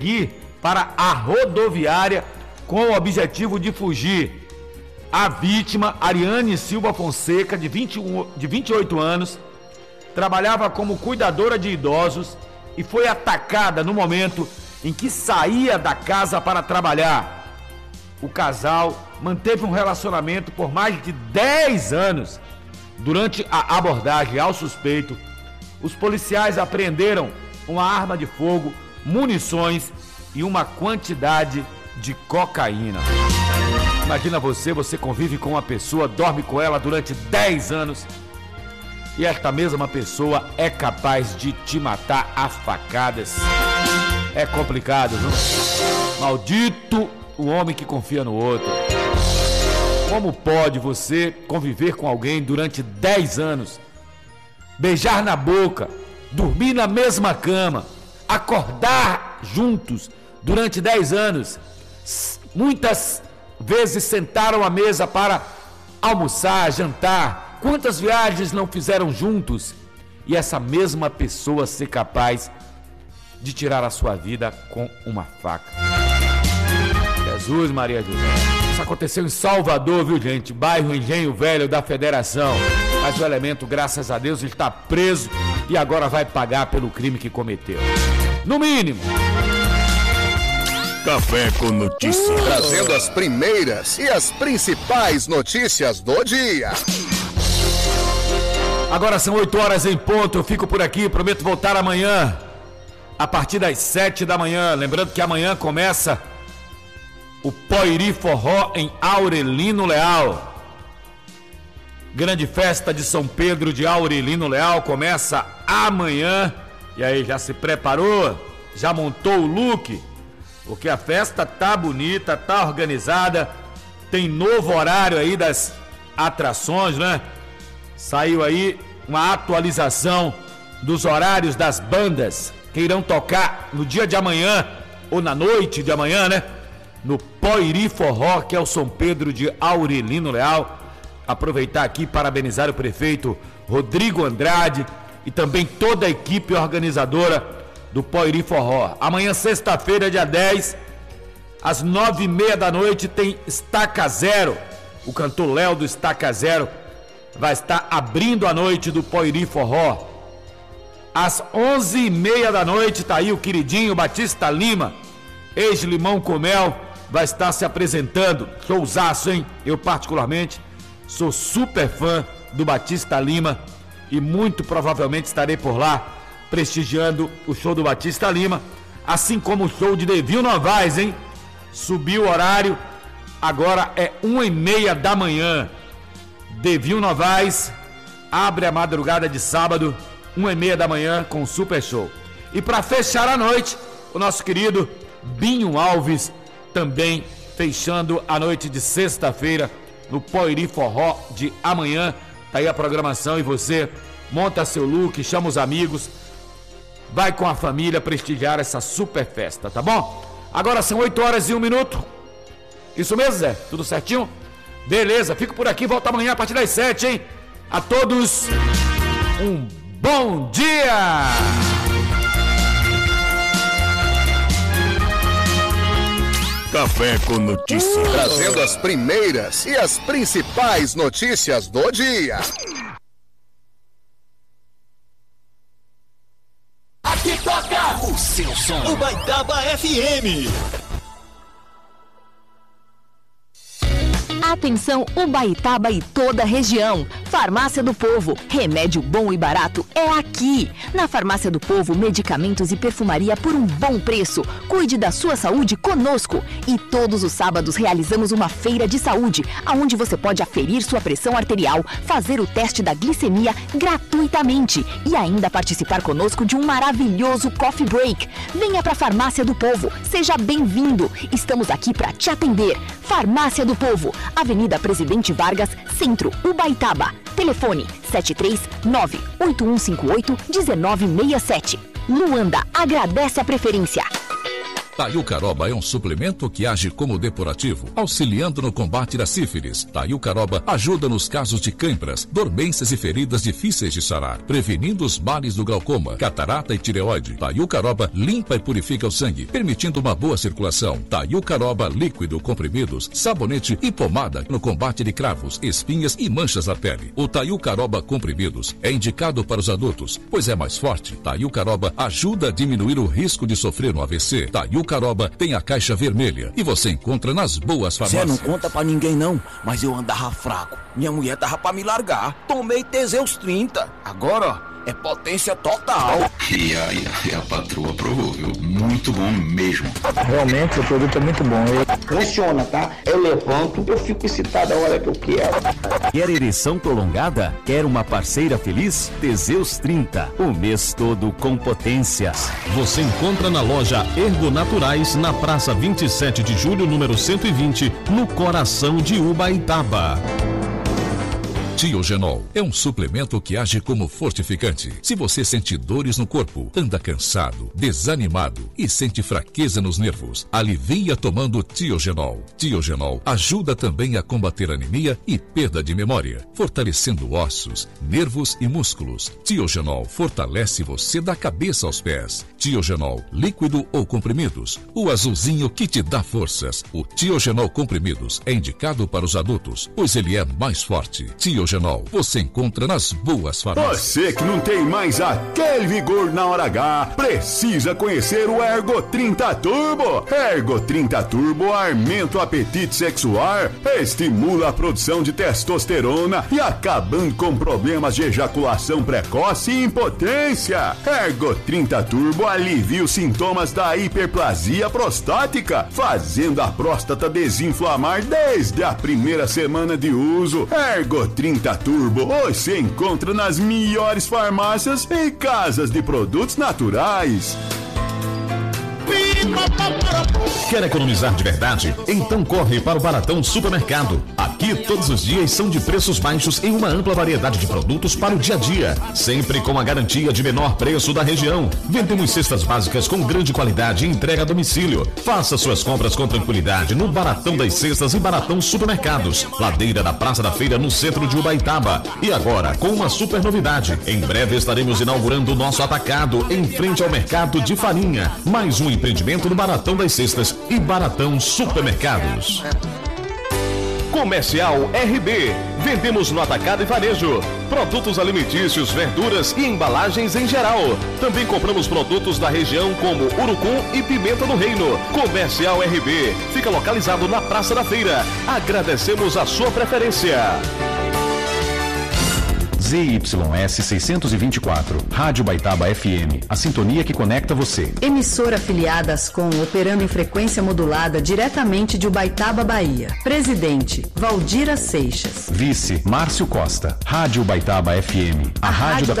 seguir para a rodoviária com o objetivo de fugir. A vítima, Ariane Silva Fonseca, de 28 anos, trabalhava como cuidadora de idosos e foi atacada no momento em que saía da casa para trabalhar. O casal manteve um relacionamento por mais de 10 anos. Durante a abordagem ao suspeito, os policiais apreenderam uma arma de fogo, munições e uma quantidade de cocaína. Imagina você convive com uma pessoa, dorme com ela durante 10 anos e esta mesma pessoa é capaz de te matar a facadas. É complicado, viu? Maldito o homem que confia no outro. Como pode você conviver com alguém durante 10 anos, beijar na boca, dormir na mesma cama, acordar juntos durante 10 anos, muitas vezes sentaram à mesa para almoçar, jantar, quantas viagens não fizeram juntos, e essa mesma pessoa ser capaz de tirar a sua vida com uma faca? Jesus, Maria José. Isso aconteceu em Salvador, viu, gente? Bairro Engenho Velho da Federação. Mas o elemento, graças a Deus, está preso e agora vai pagar pelo crime que cometeu. No mínimo. Café com Notícias. Trazendo as primeiras e as principais notícias do dia. Agora são 8 horas em ponto. Eu fico por aqui. Prometo voltar amanhã, a partir das 7 da manhã. Lembrando que amanhã começa o Poiri Forró em Aurelino Leal. Grande festa de São Pedro de Aurelino Leal começa amanhã. E aí, já se preparou? Já montou o look? Porque a festa tá bonita, tá organizada. Tem novo horário aí das atrações, né? Saiu aí uma atualização dos horários das bandas que irão tocar no dia de amanhã, ou na noite de amanhã, né? No Poiri Forró, que é o São Pedro de Aurelino Leal. Aproveitar aqui e parabenizar o prefeito Rodrigo Andrade e também toda a equipe organizadora do Poiri Forró. Amanhã, sexta-feira, dia 10, às 9h30 da noite, tem Estaca Zero. O cantor Léo do Estaca Zero vai estar abrindo a noite do Poiri Forró. Às 11h30 da noite, tá aí o queridinho Batista Lima, ex-Limão com Mel, vai estar se apresentando. Showzaço, hein? Eu, particularmente, sou super fã do Batista Lima e muito provavelmente estarei por lá prestigiando o show do Batista Lima, assim como o show de Devil Novaes, hein? Subiu o horário, agora é 1h30 da manhã. Devil Novaes abre a madrugada de sábado, 1h30 da manhã, com um super show. E para fechar a noite, o nosso querido Binho Alves, também fechando a noite de sexta-feira no Poiri Forró de amanhã. Tá aí a programação e você monta seu look, chama os amigos, vai com a família prestigiar essa super festa, tá bom? Agora são 8 horas e 1 minuto. Isso mesmo, Zé? Tudo certinho? Beleza, fico por aqui, volto amanhã a partir das 7, hein? A todos, um bom dia! Café com Notícias. Trazendo as primeiras e as principais notícias do dia. Aqui toca o seu som, Ubaitaba FM. Atenção Ubaitaba e toda a região. Farmácia do Povo, remédio bom e barato é aqui. Na Farmácia do Povo, medicamentos e perfumaria por um bom preço. Cuide da sua saúde conosco. E todos os sábados realizamos uma feira de saúde, onde você pode aferir sua pressão arterial, fazer o teste da glicemia gratuitamente e ainda participar conosco de um maravilhoso coffee break. Venha para a Farmácia do Povo, seja bem-vindo. Estamos aqui para te atender. Farmácia do Povo, Avenida Presidente Vargas, Centro, Ubaitaba. Telefone 739-8158-1967. Luanda agradece a preferência. Taiucaroba é um suplemento que age como depurativo, auxiliando no combate da sífilis. Taiucaroba ajuda nos casos de cãibras, dormências e feridas difíceis de sarar, prevenindo os males do glaucoma, catarata e tireoide. Taiucaroba limpa e purifica o sangue, permitindo uma boa circulação. Taiucaroba líquido, comprimidos, sabonete e pomada no combate de cravos, espinhas e manchas na pele. O Taiucaroba comprimidos é indicado para os adultos, pois é mais forte. Taiucaroba ajuda a diminuir o risco de sofrer um AVC. Taiucaroba tem a caixa vermelha e você encontra nas boas farmácias. Você não conta pra ninguém não, mas eu andava fraco. Minha mulher tava pra me largar. Tomei Teseus 30. Agora, é potência total. E a patroa aprovou, viu? Muito bom mesmo. Realmente o produto é muito bom. Funciona, tá? Eu levanto, eu fico excitado a hora que eu quero. Quer ereção prolongada? Quer uma parceira feliz? Teseus 30. O mês todo com potência. Você encontra na loja Ergonaturais, na Praça 27 de Julho, número 120, no coração de Ubaitaba. Tiogenol é um suplemento que age como fortificante. Se você sente dores no corpo, anda cansado, desanimado e sente fraqueza nos nervos, alivia tomando Tiogenol. Tiogenol ajuda também a combater anemia e perda de memória, fortalecendo ossos, nervos e músculos. Tiogenol fortalece você da cabeça aos pés. Tiogenol, líquido ou comprimidos, o azulzinho que te dá forças. O Tiogenol comprimidos é indicado para os adultos, pois ele é mais forte. Tiogenol você encontra nas boas farmácias. Você que não tem mais aquele vigor na hora H, precisa conhecer o Ergo 30 Turbo. Ergo 30 Turbo aumenta o apetite sexual, estimula a produção de testosterona e acabando com problemas de ejaculação precoce e impotência. Ergo 30 Turbo alivia os sintomas da hiperplasia prostática, fazendo a próstata desinflamar desde a primeira semana de uso. Ergo 30 Turbo você encontra nas melhores farmácias e casas de produtos naturais. Quer economizar de verdade? Então corre para o Baratão Supermercado. Aqui todos os dias são de preços baixos em uma ampla variedade de produtos para o dia a dia, sempre com a garantia de menor preço da região. Vendemos cestas básicas com grande qualidade e entrega a domicílio. Faça suas compras com tranquilidade no Baratão das Cestas e Baratão Supermercados, ladeira da Praça da Feira, no centro de Ubaitaba. E agora com uma super novidade: em breve estaremos inaugurando o nosso atacado em frente ao mercado de farinha. Mais um empreendimento no Baratão das Cestas e Baratão Supermercados. Comercial RB. Vendemos no atacado e varejo produtos alimentícios, verduras e embalagens em geral. Também compramos produtos da região como urucum e pimenta do reino. Comercial RB fica localizado na Praça da Feira. Agradecemos a sua preferência. ZYS 624, Rádio Ubaitaba FM, a sintonia que conecta você. Emissora afiliada Ascom, operando em frequência modulada diretamente de Ubaitaba, Bahia. Presidente, Valdira Seixas. Vice, Márcio Costa. Rádio Ubaitaba FM, a rádio da